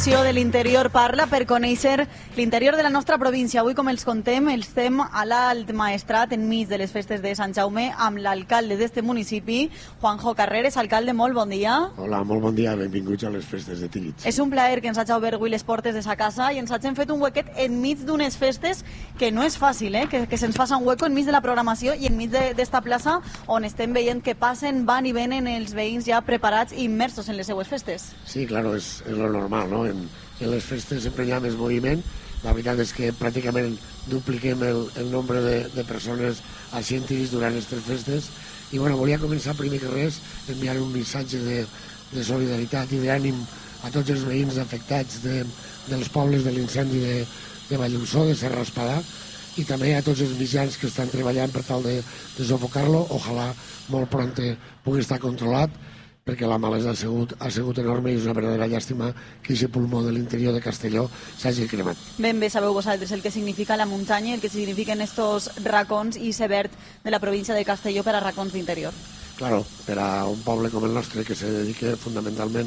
secció de l'Interior Parla per conèixer l'interior de la nostra província. Avui, com els contem, estem a l'Alt Maestrat, enmig de les festes de Sant Jaume, amb l'alcalde d'este municipi, Juanjo Carreres. Alcalde, molt bon dia. Hola, molt bon dia, benvinguts a les festes de Tírig. És un plaer que ens hagi obert avui les portes de sa casa i ens hagin fet un huequet enmig d'unes festes que no és fàcil, que se'ns faça un hueco enmig de la programació i enmig d'esta plaça on estem veient que passen, van i venen els veïns ja preparats i immersos en les seues festes. Sí, claro, és lo normal, no? En les festes sempre hi ha més moviment. La veritat és que pràcticament dupliquem el nombre de persones així en Tírig durant aquestes festes. I bueno, volia començar primer que res enviant un missatge de solidaritat i d'ànim a tots els veïns afectats dels pobles de l'incendi de Vallussó, de Serra Espadà, i també a tots els mitjans que estan treballant per tal de sofocar-lo. Ojalà molt pront pugui estar controlat, perquè la malesa ha sigut enorme i és una verdadera llàstima que aquest pulmó de l'interior de Castelló s'hagi cremat. Ben bé sabeu vosaltres el que significa la muntanya, el que signifiquen estos racons i severt de la província de Castelló per a racons d'interior. Claro, per a un poble com el nostre que se dedica fundamentalment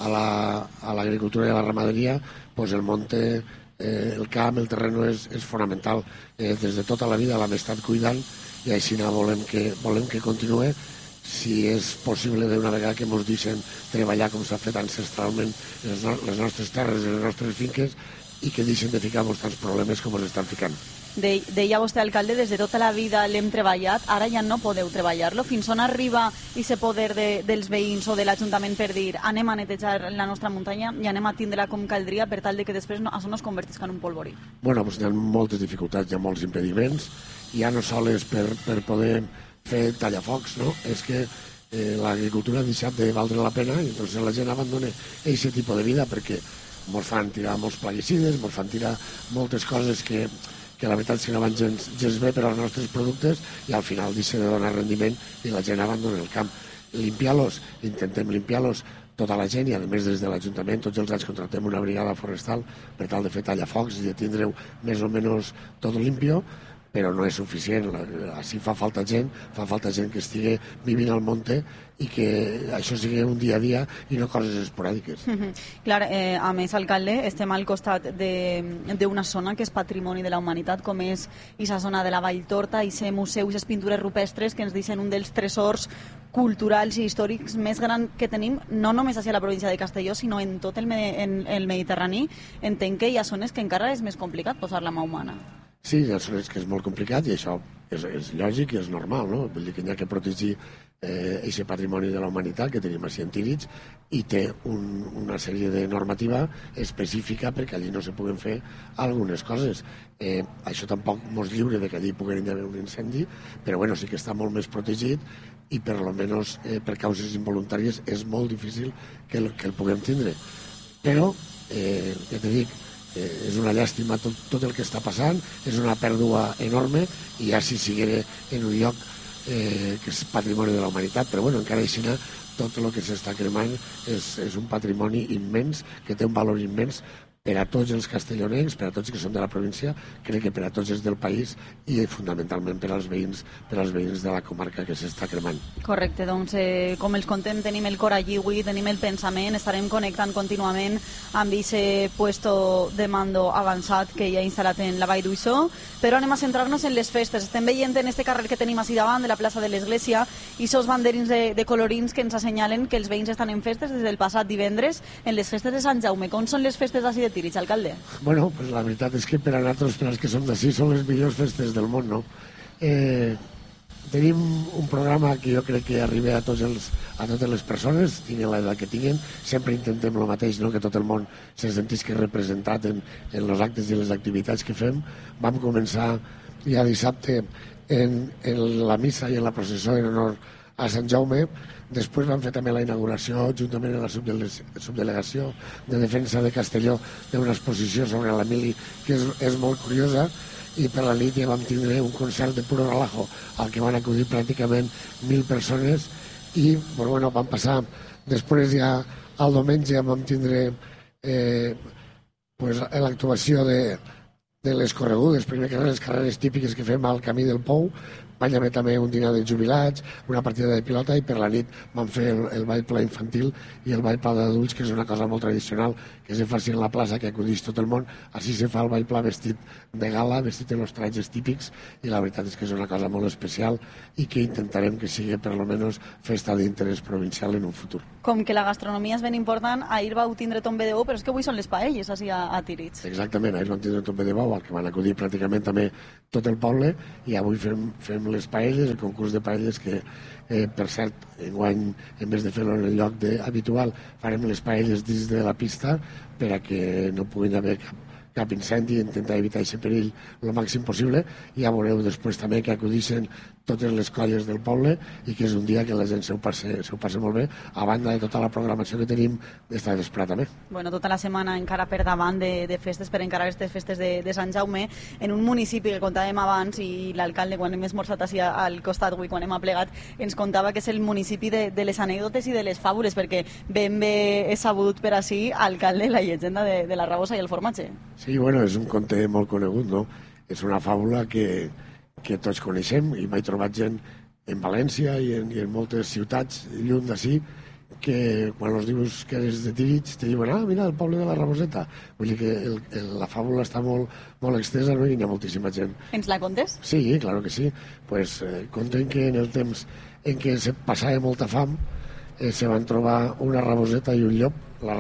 a l'agricultura i a la ramaderia, pues el monte, el camp, el terreno és fonamental. Des de tota la vida l'hem estat cuidant i així volem que continuï, si és possible d'una vegada que ens deixen treballar com s'ha fet ancestralment les nostres terres i les nostres finques i que deixen de ficar tants problemes com ens estan ficant. Deia vostè, alcalde, des de tota la vida l'hem treballat, ara ja no podeu treballar-lo. Fins on arriba aquest poder dels veïns o de l'Ajuntament per dir anem a netejar la nostra muntanya i anem a tindre-la com caldria per tal de que després això no es convertisca en un polvorí? Bueno, doncs hi ha moltes dificultats, hi ha molts impediments, ja no sols per poder fer tallafocs, no? És que l'agricultura ha deixat de valdre la pena i entonces la gent abandona aquest tipus de vida perquè ens fan tirar molts plaguicides, ens fan tirar moltes coses que la veritat és que no van gens bé per als nostres productes i al final deixa de donar rendiment i la gent abandona el camp. Limpiar-los, intentem limpiar-los tota la gent i a més des de l'Ajuntament tots els anys contractem una brigada forestal per tal de fer tallafocs i de tindre més o menys tot limpio, però no és suficient. Així fa falta gent que estigui vivint al monte i que això sigui un dia a dia i no coses esporàdiques. Clar, a més, alcalde, estem al costat d'una zona que és patrimoni de la humanitat, com és aquesta zona de la Valltorta, aquest museu, aquestes pintures rupestres que ens deixen un dels tresors culturals i històrics més gran que tenim, no només a la província de Castelló, sinó en tot el Mediterrani. Entenc que hi ha zones que encara és més complicat posar la mà humana. Sí, ja és que és molt complicat i això és lògic i és normal, no? Vull dir que hi ha que protegir aquest patrimoni de la humanitat que tenim així en Tírig i té una sèrie de normativa específica perquè allí no se puguen fer algunes coses. Això tampoc ens lliure de que allí pugui haver un incendi, però bueno, sí que està molt més protegit i per almenys per causes involuntàries és molt difícil que el puguem tindre. Però, ja t'he dit, és una llàstima tot el que està passant, és una pèrdua enorme i ja si siguera en un lloc que és patrimoni de la humanitat, però bueno, encara així tot el que s'està cremant és un patrimoni immens, que té un valor immens per a tots els castellonencs, per a tots que són de la província, crec que per a tots els del país i fonamentalment per als veïns de la comarca que s'està cremant. Correcte, doncs com els contem, tenim el cor allí avui, tenim el pensament, estarem connectant contínuament amb aquest puesto de mando avançat que hi ha instal·lat en la Vall d'Uixó, però anem a centrar-nos en les festes. Estem veient en este carrer que tenim així davant de la plaça de l'Església i aquests banderins de colorins que ens assenyalen que els veïns estan en festes des del passat divendres en les festes de Sant Jaume. Com són les festes així de Tírig, alcalde? Bueno, pues la veritat és que per a nosaltres, per als que som d'ací, són les millors festes del món, no? Tenim un programa que jo crec que arriba a totes les persones, tinguin l'edat que tinguin, sempre intentem el mateix, no? Que tot el món se sentisca representat en els actes i les activitats que fem. Vam començar ja dissabte en la missa i en la processó en honor a Sant Jaume. Després vam fer també la inauguració, juntament amb la subdelegació de defensa de Castelló, d'una exposició sobre l'Emili, que és molt curiosa, i per la nit ja vam tindre un concert de puro relajo, al que van acudir pràcticament 1.000 persones, i bueno, vam passar, després ja al diumenge vam tindre l'actuació de les corregudes, primer que les carreres típiques que fem al camí del Pou, vaig haver també un dinar de jubilats, una partida de pilota i per la nit vam fer el ball pla infantil i el ball pla d'adults, que és una cosa molt tradicional, que se fa en la plaça, que acudeix tot el món. Així se fa el ball pla vestit de gala, vestit en els trajes típics, i la veritat és que és una cosa molt especial i que intentarem que sigui per almenys festa d'interès provincial en un futur. Com que la gastronomia és ben important, ahir vau tindre tombe de bou, però és que avui són les paelles, així a Tírig. Exactament, ahir vam tindre tombe de bou, al que van acudir pràcticament també tot el poble, i avui fem les paelles, el concurs de paelles que, per cert, enguany, en vez de fer-lo en el lloc habitual, farem les paelles dins de la pista per a que no puguin haver cap incendi, intentar evitar aquest perill el màxim possible, i ja veureu després també que acudixen totes les colles del poble i que és un dia que la gent se ho passa molt bé, a banda de tota la programació que tenim d'esta vesprà també. Bueno, tota la setmana encara per davant de festes, per encarar aquestes festes de Sant Jaume, en un municipi que contàvem abans, i l'alcalde, quan hem esmorzat així al costat avui, quan hem aplegat, ens contava que és el municipi de les anècdotes i de les fàbules, perquè ben bé és sabut per així, alcalde, la llegenda de la rabosa i el formatge. Sí, bueno, és un conte molt conegut, no? És una fàbula que tots coneixem, i m'he trobat gent en València i en moltes ciutats lluny d'ací, que quan els dius que eres de Tírig te diuen, mira, el poble de la Raboseta. Vull dir que la fàbula està molt extesa, no? I hi ha moltíssima gent. Ens la contes? Sí, claro que sí. Pues conten que en el temps en què se passava molta fam se van trobar una raboseta i un llop. La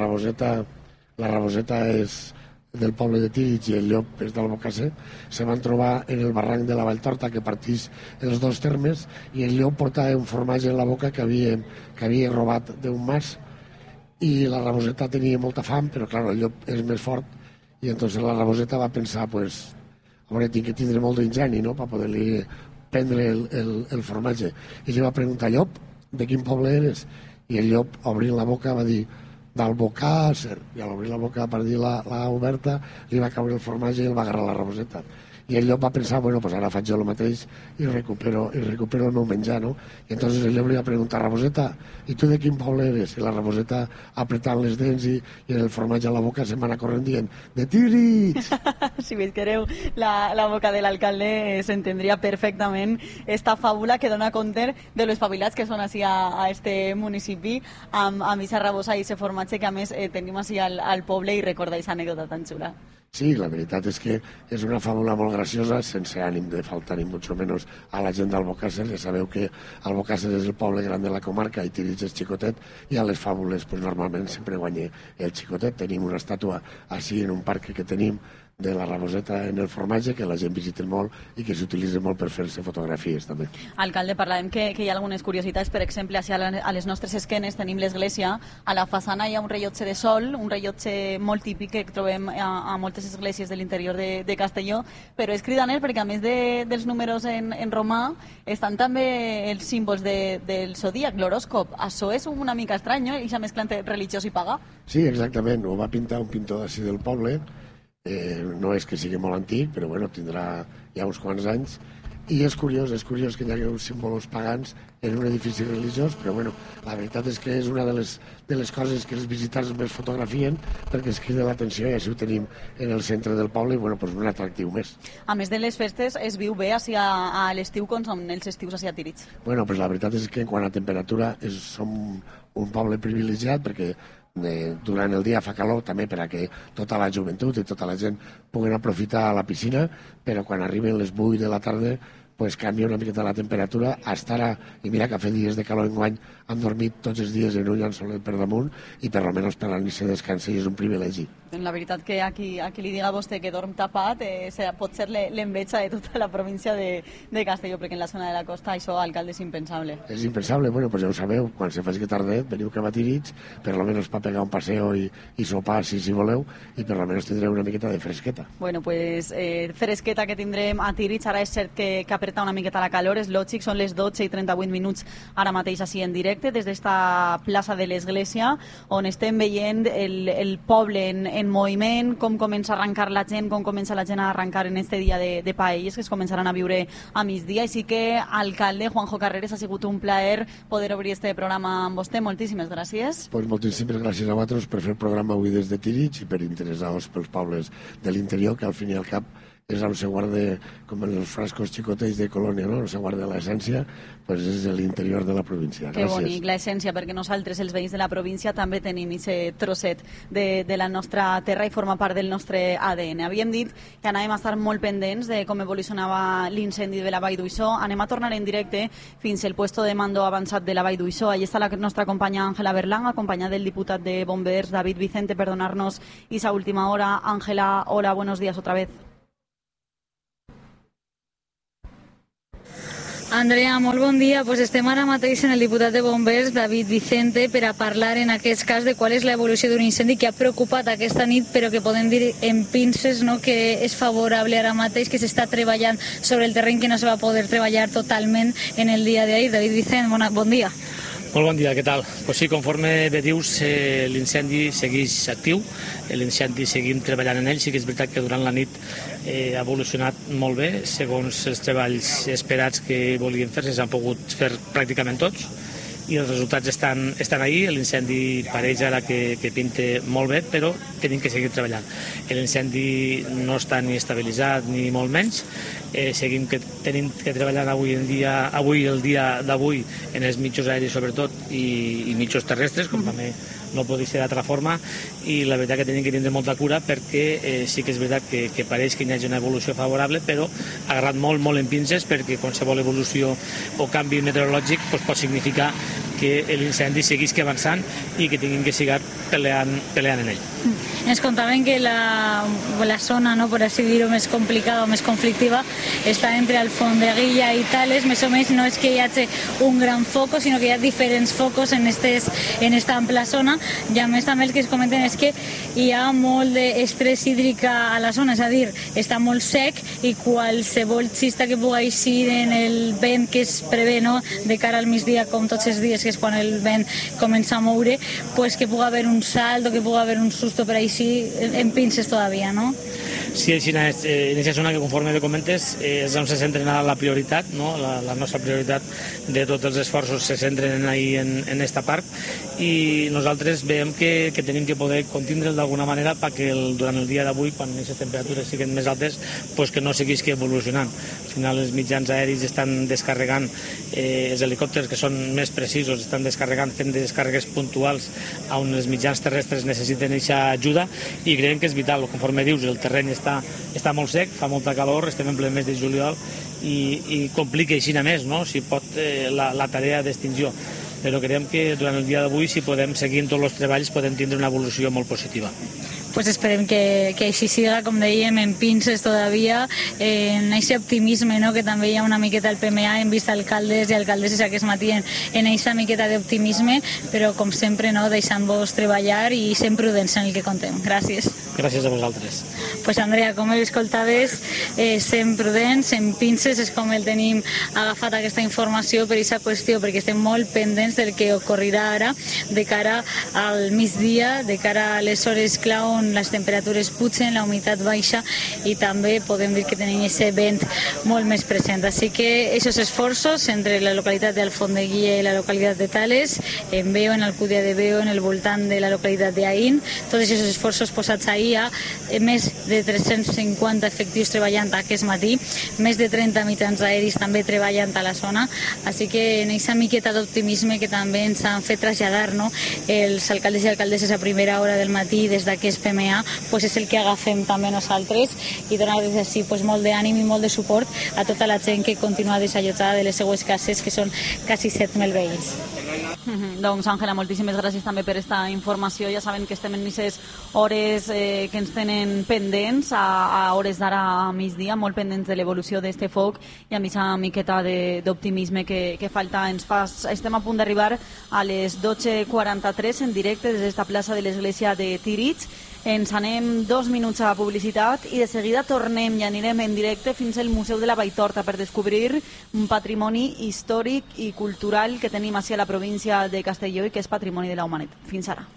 raboseta és del poble de Tírig i el llop és d'Albocàsser. Se van trobar en el barranc de la Valltorta, que partís els dos termes, i el llop portava un formatge en la boca que havia robat d'un mas, i la raboseta tenia molta fam, però clar, el llop és més fort, i entonces la raboseta va pensar, pues, a veure, tinc que tindre molt d'ingeni, no?, per poder-li prendre el formatge. I li va preguntar, llop, de quin poble eres? I el llop, obrint la boca, va dir, d'Albocàsser, i a l'obrir la boca per dir la oberta li va caure el formatge i el va agarrar la raboseta, i el llop va pensar, bueno, pues ara faig jo el mateix i recupero el meu menjar, no? I entonces el llop li va preguntar, Raboseta, i tu de quin poble eres? I la Raboseta, apretant les dents i el formatge a la boca, se'n va anar corrent dient, de Tírig! Si veig que hereu la boca de l'alcalde, s'entendria perfectament esta fàbula que dona compte de los espavilats que són així a este municipi, amb aquesta rabosa i aquest formatge que a més tenim així al poble, i recorda aquesta anècdota tan xula. Sí, la veritat és que és una fàbula molt graciosa, sense ànim de faltar ni mucho menos a la gent d'Albocàsser. Ja sabeu que Albocàsser és el poble gran de la comarca i Tírig és xicotet, i a les fàbules pues, normalment sempre guanya el xicotet. Tenim una estàtua així en un parc que tenim de la raboseta en el formatge, que la gent visita molt i que s'utilitza molt per fer-se fotografies també. Alcalde, parlàvem que hi ha algunes curiositats, per exemple, a les nostres esquenes tenim l'església, a la façana hi ha un rellotge de sol, un rellotge molt típic que trobem a moltes esglésies de l'interior de Castelló, però és cridaner perquè a més dels números en romà estan també els símbols del zodíac, l'horòscop. Això és una mica estrany, no? I aquesta mescla entre religiós i pagà. Sí, exactament, ho va pintar un pintor d'ací del poble. No és que sigui molt antic, però bueno, tindrà ja uns quants anys, i és curiós que hi hagi uns símbols pagans en un edifici religiós, però bueno, la veritat és que és una de les coses que els visitants més fotografien, perquè es crida l'atenció, i així ho tenim en el centre del poble, i bueno, pues un atractiu més. A més de les festes, es viu bé a l'estiu, com són els estius a Tírig? Bueno, pues la veritat és que en quant a temperatura som un poble privilegiat, perquè durant el dia fa calor també per a que tota la joventut i tota la gent puguen aprofitar a la piscina, però quan arriben les 8 de la tarda pues canvia una miqueta la temperatura. Hasta ara, i mira que fa dies de calor enguany, han dormit tots els dies en un llençolet per damunt, i per almenys per la nit se descansa, i és un privilegi. La veritat que a qui li diga a vostè que dorm tapat pot ser l'enveja de tota la província de Castelló, perquè en la zona de la costa això, alcalde, és impensable. És impensable, bueno, pues ja ho sabeu, quan se faci tardet veniu cap a Tírig, per almenys per pegar un passeo i sopar si voleu, i per almenys tindreu una miqueta de fresqueta. Bueno, pues fresqueta que tindrem a Tírig. Ara és cert que apreta una miqueta la calor, és lògic, són les 12:38 ara mateix així en directe des d'esta plaça de l'Església, on estem veient el poble en moviment, com comença a arrencar la gent, com comença la gent a arrencar en este dia de paelles que es començaran a viure a migdia. Així que, alcalde Juanjo Carreras, ha sigut un plaer poder obrir este programa amb vostè. Moltíssimes gràcies. Pues moltíssimes gràcies a vosaltres per fer el programa avui des de Tírig i per interessar-vos pels pobles de l'interior, que al fin i al cap és on se guarda, com en els frascos xicotets de Colònia, no? On se guarda l'essència, pues és l'interior de la província. Que bonic, l'essència, perquè nosaltres, els veïns de la província, també tenim aquest trosset de la nostra terra i forma part del nostre ADN. Havíem dit que anàvem a estar molt pendents de com evolucionava l'incendi de la Vall d'Uixó. Anem a tornar en directe fins al puesto de mando avançat de la Vall d'Uixó. Allí està la nostra companya Ángela Berlán, acompanyada del diputat de Bombers, David Vicente, per donar-nos esa última hora. Ángela, hola, buenos días otra vez. Andrea, molt bon dia. Pues estem ara mateix en el diputat de Bombers, David Vicente, per a parlar en aquest cas de qual és l'evolució d'un incendi que ha preocupat aquesta nit, però que podem dir en pinces, no?, que és favorable ara mateix, que s'està treballant sobre el terreny, que no se va poder treballar totalment en el dia d'ahir. David Vicente, bon dia. Molt bon dia, què tal? Pues sí, conforme bé dius, l'incendi segueix actiu, l'incendi seguim treballant en ell. Sí que és veritat que durant la nit ha evolucionat molt bé, segons els treballs esperats que volien fer, s'han pogut fer pràcticament tots, i els resultats estan ahí. L'incendi pareix ara que pinta molt bé, però tenim que seguir treballant. L'incendi no està ni estabilitzat ni molt menys. Tenim que treballar avui el dia d'avui en els mitjos aeris sobretot i mitjos terrestres, com també no pot ser d'altra forma, i la veritat que tenim que tindre molta cura perquè sí que és veritat que pareix que hi hagi una evolució favorable, però ha agarrat molt en pinces, perquè qualsevol evolució o canvi meteorològic pot significar que l'incendi seguís avançant i que tinguin que seguir peleant en ell. Ens contaven que la zona, no, per així dir-ho, més complicada o més conflictiva està entre Alfondeguilla i Tales. Més o menys no és que hi hagi un gran foco, sinó que hi ha diferents focos en esta ampla zona, i a més també el que es comenten és que hi ha molt d'estrès hídric a la zona, és a dir, està molt sec i qualsevol xista que pugui eixir en el vent que es prevé, no, de cara al migdia, com tots els dies, que és quan el vent comença a moure, pues que pugui haver un salt o que pugui haver un susto per així en pinces todavía, ¿no? Sí, en aquesta zona que conforme bé comentes és on se centra la prioritat, no? La nostra prioritat de tots els esforços se centren ahí en esta part, i nosaltres veiem que tenim que poder contindre'l d'alguna manera perquè durant el dia d'avui, quan aquestes temperatures siguin més altes, pues que no seguís evolucionant. Al final els mitjans aèris estan descarregant, els helicòpters que són més precisos estan descarregant, fent descàrregues puntuals on els mitjans terrestres necessiten aquesta ajuda, i creiem que és vital. Conforme dius, el terreny està molt sec, fa molta calor, estem en ple mes de juliol i complica així a més, no?, si pot, la tarea d'extinció. Però creiem que durant el dia d'avui, si podem seguir en tots els treballs, podem tindre una evolució molt positiva. Pues esperem que així siga, com dèiem, en pinces todavía, en aquest optimisme, no?, que també hi ha una miqueta al PMA. Hem vist alcaldes i alcaldesses aquest matí en aquesta miqueta d'optimisme, però com sempre, no?, deixant-vos treballar i sent prudents en el que contem. Gràcies. Gràcies a vosaltres. Pues Andrea, com escoltaves, sent prudents, en pinces, és com el tenim agafat aquesta informació per aquesta qüestió, perquè estem molt pendents del que ocorrirà ara de cara al migdia, de cara a les hores clau on les temperatures pugen, la humitat baixa, i també podem dir que tenim aquest vent molt més present. Així que aquests esforços entre la localitat d'Alfondeguilla i la localitat de Tales, en Veo, en Alcúdia de Veo, en el voltant de la localitat d'Aín, tots aquests esforços posats ahir, més de 350 efectius treballant aquest matí, més de 30 mitjans aèris també treballant a la zona, així que en aquesta miqueta d'optimisme que també ens han fet traslladar, no?, els alcaldes i alcaldesses a primera hora del matí des d'aquest PMA, pues és el que agafem també nosaltres, i donar-los així pues molt d'ànim i molt de suport a tota la gent que continua desallotjada de les seues cases, que són quasi 7.000 veïns. Doncs Àngela, moltíssimes gràcies també per aquesta informació. Ja saben que estem en aquestes hores que ens tenen pendents, a hores d'ara a migdia, molt pendents de l'evolució d'este foc i amb aquesta miqueta d'optimisme que falta ens fa. Estem a punt d'arribar a les 12:43 en directe des d'esta plaça de l'església de Tíritx. Ens anem 2 minuts a publicitat i de seguida tornem i anirem en directe fins al Museu de la Valltorta per descobrir un patrimoni històric i cultural que tenim així a la província de Castelló i que és patrimoni de la humanitat. Fins ara.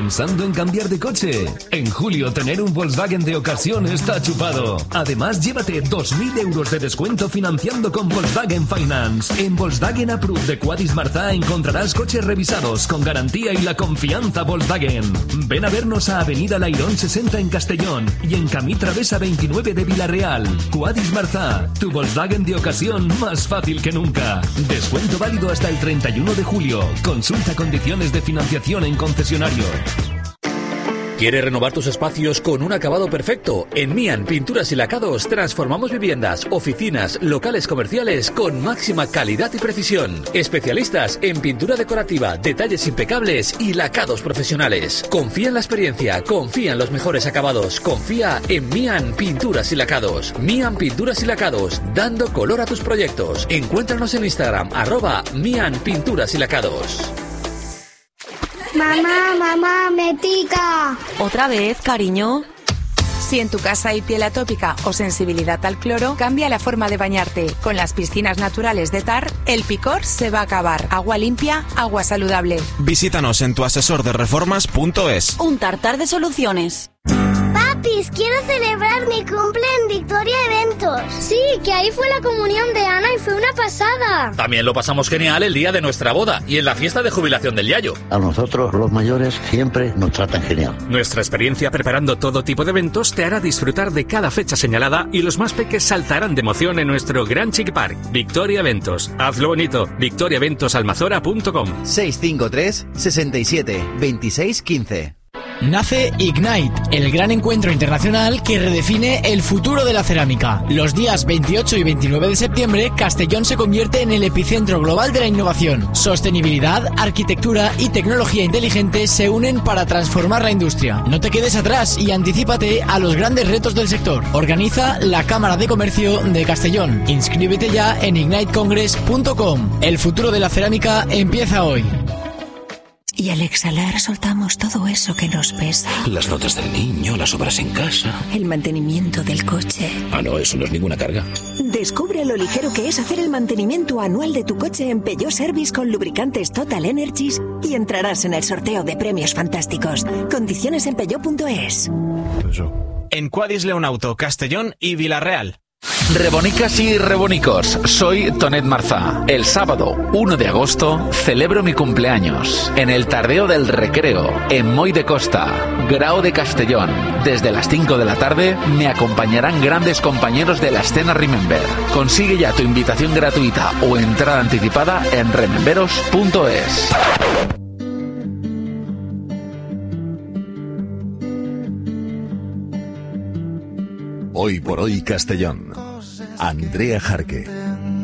¿Pensando en cambiar de coche? En julio tener un Volkswagen de ocasión está chupado. Además, llévate 2.000 euros de descuento financiando con Volkswagen Finance. En Volkswagen Approved de Quadis Marzá encontrarás coches revisados con garantía y la confianza Volkswagen. Ven a vernos a Avenida Lairón 60 en Castellón y en Camí Travesa 29 de Villarreal. Quadis Marzá, tu Volkswagen de ocasión más fácil que nunca. Descuento válido hasta el 31 de julio. Consulta condiciones de financiación en concesionario. ¿Quieres renovar tus espacios con un acabado perfecto? En Mian Pinturas y Lacados transformamos viviendas, oficinas, locales comerciales con máxima calidad y precisión. Especialistas en pintura decorativa, detalles impecables y lacados profesionales. Confía en la experiencia, confía en los mejores acabados, confía en Mian Pinturas y Lacados. Mian Pinturas y Lacados, dando color a tus proyectos. Encuéntranos en Instagram, @Mian Pinturas y Lacados. Mamá, me pica. ¿Otra vez, cariño? Si en tu casa hay piel atópica o sensibilidad al cloro, cambia la forma de bañarte. Con las piscinas naturales de TAR, el picor se va a acabar. Agua limpia, agua saludable. Visítanos en tuasesordereformas.es. Un tartar de soluciones. Papis, quiero celebrar mi cumple en Victoria Eventos. Sí, que ahí fue la comunión de Ana y fue una pasada. También lo pasamos genial el día de nuestra boda y en la fiesta de jubilación del Yayo. A nosotros, los mayores, siempre nos tratan genial. Nuestra experiencia preparando todo tipo de eventos te hará disfrutar de cada fecha señalada y los más peques saltarán de emoción en nuestro Gran Chic Park. Victoria Eventos. Hazlo bonito. victoriaeventosalmazora.com. 653 67 26 15. Nace Ignite, el gran encuentro internacional que redefine el futuro de la cerámica. Los días 28 y 29 de septiembre, Castellón se convierte en el epicentro global de la innovación. Sostenibilidad, arquitectura y tecnología inteligente se unen para transformar la industria. No te quedes atrás y anticípate a los grandes retos del sector. Organiza la Cámara de Comercio de Castellón. Inscríbete ya en ignitecongress.com. El futuro de la cerámica empieza hoy. Y al exhalar soltamos todo eso que nos pesa. Las notas del niño, las obras en casa. El mantenimiento del coche. Ah, no, eso no es ninguna carga. Descubre lo ligero que es hacer el mantenimiento anual de tu coche en Peugeot Service con lubricantes Total Energies y entrarás en el sorteo de premios fantásticos. Condiciones en peugeot.es. En Quadis Leonauto, Castellón y Villarreal. Rebonicas y rebonicos, soy Tonet Marzá. El sábado 1 de agosto celebro mi cumpleaños en el Tardeo del Recreo, en Moy de Costa, Grao de Castellón. Desde las 5 de la tarde me acompañarán grandes compañeros de la escena Remember. Consigue ya tu invitación gratuita o entrada anticipada en rememberos.es. Hoy por hoy Castellón. Andrea Jarque.